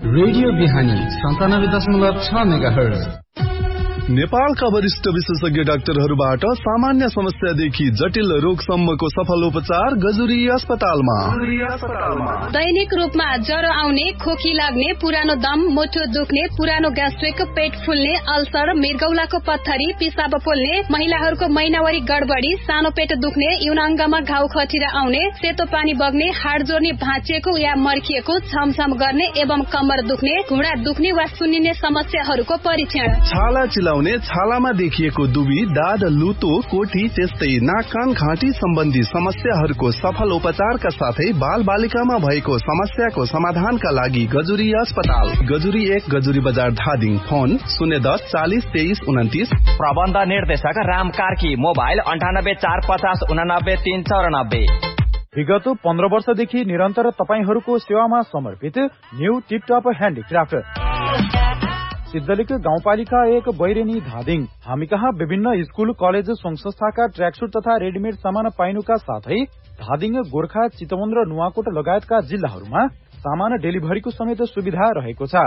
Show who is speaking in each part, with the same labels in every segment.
Speaker 1: Radio बिहानी 97.6 megahertz.
Speaker 2: नेपालका वरिष्ठ विशेषज्ञ डाक्टरहरूबाट सामान्य समस्यादेखि जटिल रोगसम्मको सफल उपचार गजुरी अस्पतालमा।
Speaker 3: दैनिक रूपमा ज्वरो आउने, खोकी लाग्ने, पुरानो दम, मोटो दुख्ने, पुरानो ग्यास्ट्रिक, पेट फुल्ने, अल्सर, मृगौलाको पत्थरी, पिसाब पोल्ने, महिलाहरूको महिनावारी गडबडी, सानो पेट दुख्ने, यौनाङ्गमा घाउ खटिरा आउने, सेतो पानी बग्ने, हाड जोड्ने भाँचिएको या मर्किएको, छमछम गर्ने एवं कम्मर दुख्ने, घुँडा दुख्ने वा सुन्निने समस्याहरूको परीक्षण।
Speaker 2: छाला चिलाउने, छालामा देखिएको दुबी, दाद, लुतो, कोठी, त्यस्तै नाक कान घाँटी सम्बन्धी समस्याहरूको सफल उपचारका साथै बाल बालिकामा भएको समस्याको समाधानका लागि गजुरी अस्पताल, गजुरी 1, गजुरी बजार धादिङ। फोन 010 40 23 29।
Speaker 4: प्रबन्ध निर्देशक राम कार्की। मोबाइल 98 450 89 394।
Speaker 5: विगत 15 वर्षदेखि निरन्तर तपाईहरूको सेवामा समर्पित न्यू टिपटप ह्यान्डिक्राफ्ट सिद्धलिक गाउँपालिका 1 बैरेनी धादिङ। हामी कहाँ विभिन्न स्कूल, कलेज, संघ संस्थाका ट्र्याकसुट तथा रेडिमेड सामान पाइनुका साथै धादिङ, गोर्खा, चितवन र नुवाकोट लगायतका जिल्लाहरूमा सामान डेलिभरीको समेत सुविधा रहेको छ।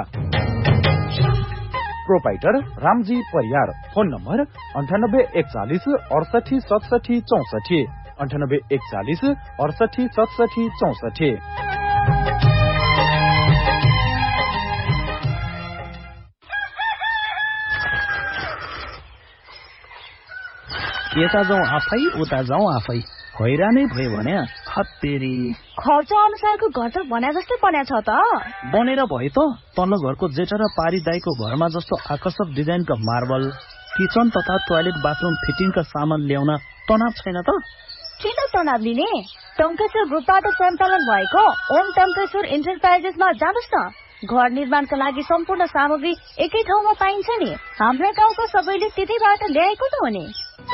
Speaker 5: Proprietor Ramji Pariyar. Phone number 98 41 68 67 64 98 41 68 67 64।
Speaker 6: यता जाउँ आफै उता जाउँ आफै, हैरानै भयो भने हत्तेरी।
Speaker 7: खर्च अनुसारको घर त बना जस्तै बन्या छ त।
Speaker 6: बनेर भयो त। तल्लो घरको जेठा र पारी दाईको घरमा जस्तो आकर्षक डिजाइनका मार्बल, किचन तथा टोयलेट बाथरूम फिटिङका सामान ल्याउन तनाव छैन त।
Speaker 7: किन तनाव लिने? टङ्केश्वर ग्रुपबाट सञ्चालन भएको ओम टङ्केश्वर इन्टरप्राइजेसमा जानुस् न। घर निर्माणका लागि सम्पूर्ण सामग्री एकै ठाउँमा पाइन्छ नि। हाम्रा गाउँको सबैले त्यतैबाट ल्याएको त हो नि।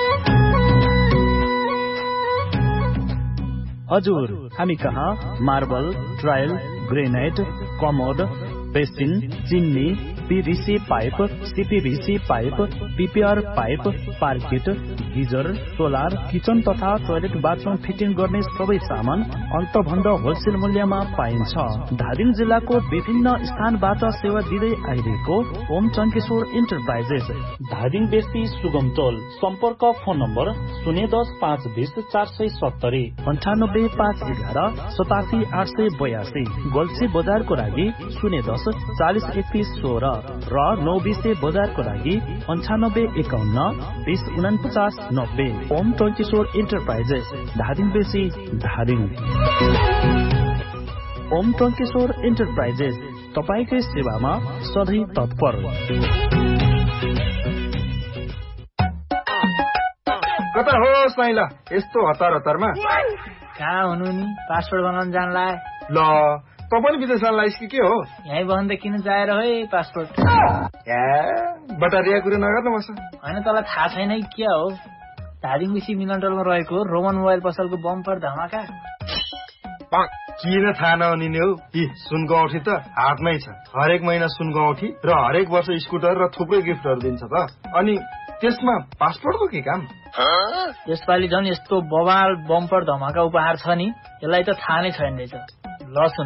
Speaker 6: हजुर, हामी कहाँ marble, tile, granite, commode, basin, chimney, PVC pipe, CPVC pipe, PPR pipe, parked, geyser, solar, kitchen तथा टोयलेट बाथरूम फिटिङ गर्ने सबै सामान अन्तभन्द होलसेल मूल्यमा पाइन्छ। धादिङ जिल्लाको विभिन्न स्थानबाट सेवा दिँदै आइरहेको ओम टङ्केश्वर इन्टरप्राइजेस, धादिङ बेसी सुगमटोल। सम्पर्क फोन नम्बर 010 520 470 98 511 87 882। गोल्सी बजारको लागि 010 40 31 16 र 920 बजारको लागि 95 51 20 49 90। ओम टङ्केश्वर इन्टरप्राइजेस, धादिङ बेसी, धादिङ। ओम टङ्केश्वर इन्टरप्राइजेस तपाईकै सेवामा सधैँ तत्पर।
Speaker 8: कता हो साइला यस्तो हतार हतारमा?
Speaker 9: कहाँ हुनु नि? पासपोर्ट बनाउन जानला।
Speaker 8: ल तपाईले विदेश जानलाइस कि के हो?
Speaker 9: यही बन्द किन जाएर है पासपोर्ट?
Speaker 8: बटारिया कुरो नगर्नु मस।
Speaker 9: होइन, तँलाई थाहा छैन कि के हो? धादिङ बेसी मिलनटोलमा रहेको रोमन मोबाइल पसलको बम्पर धमाका।
Speaker 8: किन थाहा नहुने हौ? सुनको औठी त हातमै छ। हरेक महिना सुनको औठी र हरेक वर्ष स्कुटर र थुप्रै गिफ्टहरू दिन्छ त। अनि त्यसमा पासपोर्टको के काम?
Speaker 9: यसपालि झन् यस्तो बवाल बम्पर धमाका उपहार छ नि, यसलाई त थाहा नै छैन रहेछ। ल सुन,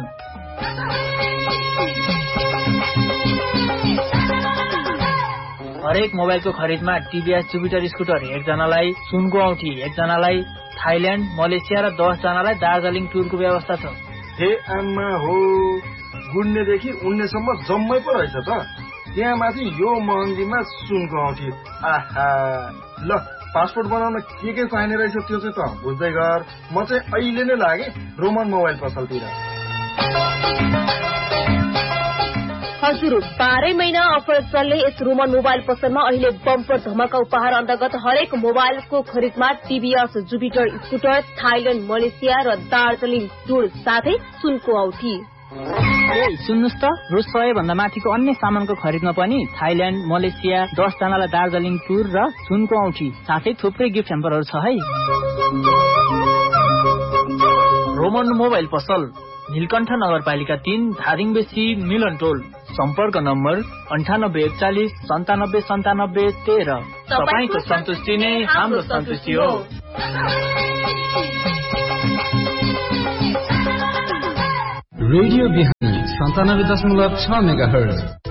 Speaker 9: हरेक मोबाइलको खरिदमा टिभीएस जुपिटर स्कुटर एकजनालाई, सुनको औठी एकजनालाई, थाइल्याण्ड, मलेसिया र 10 जनालाई दार्जिलिङ टुरको व्यवस्था छ।
Speaker 8: हे आमा हो, गुड्नेदेखि उड्नेसम्म जम्मै पो रहेछ त। त्यहाँ माथि यो महँगीमा सुनको औठी। आहा, ल पासपोर्ट बनाउन के चाहिने रहेछ त्यो चाहिँ त बुझ्दै गर। म चाहिँ अहिले नै लागे रोमन मोबाइल पसलतिर।
Speaker 7: हजुर, 12 महिना अफर चल्ने यस रोमन मोबाइल पसलमा अहिले बम्पर धमाका उपहार अन्तर्गत हरेक मोबाइलको खरिदमा TVS Jupiter scooter, Thailand, Malaysia र दार्जिलिङ टुर साथै सुनको औठी।
Speaker 9: सुन्नुस् त, रु 100 भन्दा माथिको अन्य सामानको खरिदमा पनि थाइल्याण्ड, मलेसिया, 10 जनालाई दार्जिलिङ टुर र सुनको औठी साथै थुप्रै गिफ्ट ह्याम्परहरू छ है। रोमन मोबाइल पसल, नीलकण्ठ नगरपालिका 3, धादिङ बेसी, मिलनटोल। सम्पर्क नम्बर 98 41 97 97 13। तपाईको सन्तुष्टि नै हाम्रो सन्तुष्टि हो।
Speaker 1: रेडियो बिहानी 97.6 मेगाहर्ज।